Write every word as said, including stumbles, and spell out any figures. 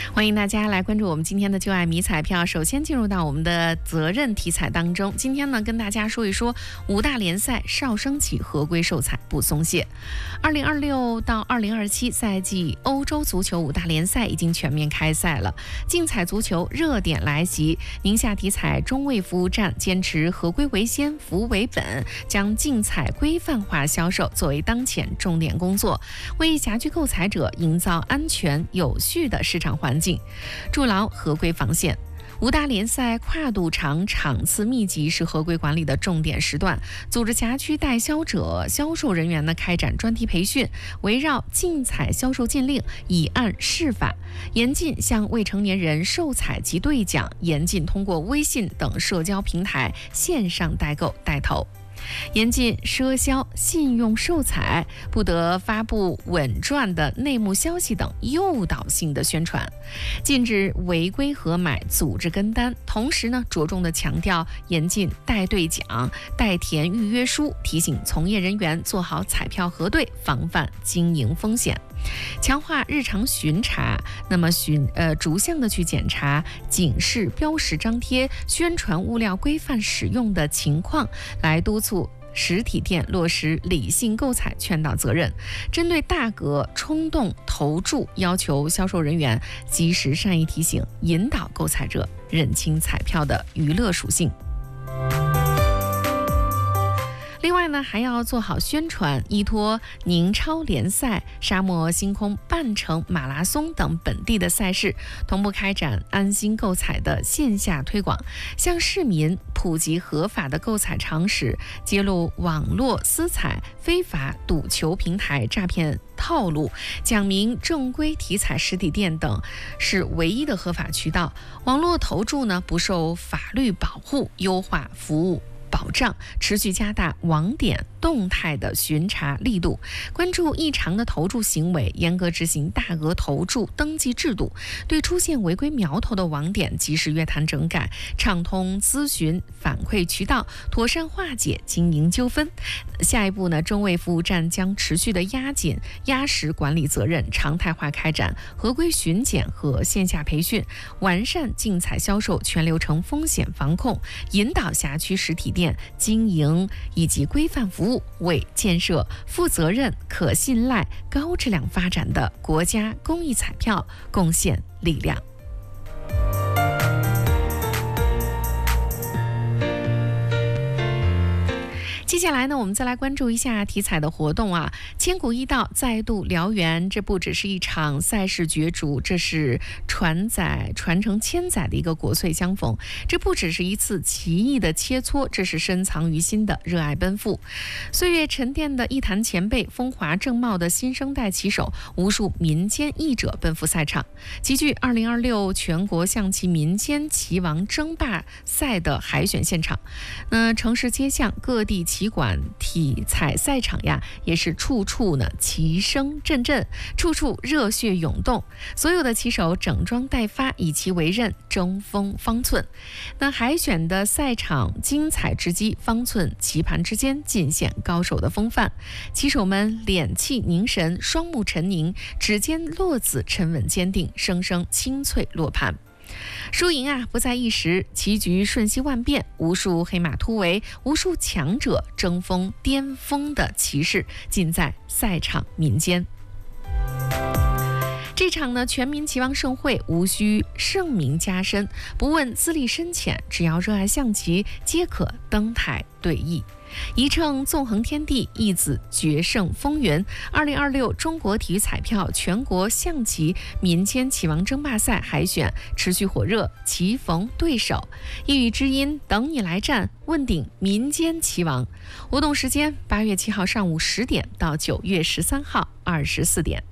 欢迎大家来关注我们今天的就爱迷彩票。首先进入到我们的责任题材当中，今天呢跟大家说一说五大联赛哨声起，合规授彩不松懈。二零二六到二零二七赛季欧洲足球五大联赛已经全面开赛了，竞彩足球热点来袭。宁夏体彩中卫服务站坚持合规为先，服务为本，将竞彩规范化销售作为当前重点工作，为辖区购彩者营造安全有序的市场环境，筑牢合规防线。五大联赛跨度长、场次密集是合规管理的重点时段，组织辖区代销者、销售人员呢开展专题培训，围绕竞彩销售禁令以案释法，严禁向未成年人售彩及兑奖，严禁通过微信等社交平台线上代购带投。严禁赊销、信用售彩，不得发布稳赚的内幕消息等诱导性的宣传，禁止违规合买、组织跟单。同时呢，着重的强调严禁代兑奖、代填预约书，提醒从业人员做好彩票核对，防范经营风险。强化日常巡查，那么巡呃逐项的去检查警示、标识、张贴、宣传物料规范使用的情况，来督促实体店落实理性购彩劝导责任。针对大额冲动投注，要求销售人员及时善意提醒、引导购彩者认清彩票的娱乐属性。另外呢，还要做好宣传，依托宁超联赛、沙漠星空半程马拉松等本地的赛事，同步开展安心购彩的线下推广，向市民普及合法的购彩常识，揭露网络私彩、非法赌球平台诈骗套路，讲明正规体彩实体店等是唯一的合法渠道，网络投注呢不受法律保护，优化服务保障，持续加大网点动态的巡查力度，关注异常的投注行为，严格执行大额投注登记制度，对出现违规苗头的网点及时约谈整改，畅通咨询反馈渠道，妥善化解经营纠纷。下一步呢，中卫服务站将持续的压紧压实管理责任，常态化开展合规巡检和线下培训，完善竞彩销售全流程风险防控，引导辖区实体店经营以及规范服务，为建设负责任、可信赖、高质量发展的国家公益彩票贡献力量。接下来呢，我们再来关注一下体彩的活动啊！千古一道再度燎原，这不只是一场赛事角逐，这是传载传承千载的一个国粹相逢。这不只是一次奇异的切磋，这是深藏于心的热爱奔赴。岁月沉淀的一坛前辈，风华正茂的新生代棋手，无数民间艺者奔赴赛场，极具二零二六全国象棋民间棋王争霸赛的海选现场。那城市街巷、各地棋馆、体彩赛场呀，也是处处呢齐声阵阵，处处热血涌动。所有的棋手整装待发，以棋为刃，争锋方寸。那海选的赛场，精彩之机，方寸棋盘之间尽显高手的风范。棋手们敛气凝神，双目沉凝，指尖落子沉稳坚定，声声清脆落盘。输赢啊不在一时，棋局瞬息万变，无数黑马突围，无数强者争锋巅峰的棋势，尽在赛场民间。这场呢全民棋王盛会，无需盛名加身，不问资历深浅，只要热爱象棋，皆可登台对弈。一乘纵横天地，一子决胜风云。二零二六中国体育彩票全国象棋民间棋王争霸赛海选持续火热，棋逢对手，一语之音等你来战，问鼎民间棋王。活动时间八月七号上午十点到九月十三号二十四点。